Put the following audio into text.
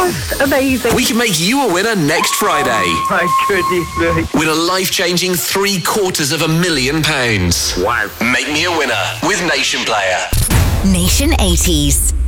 That's amazing. We can make you a winner next Friday. My goodness me. Win a life-changing £750,000. Wow. Make me a winner with Nation Player. Nation 80s.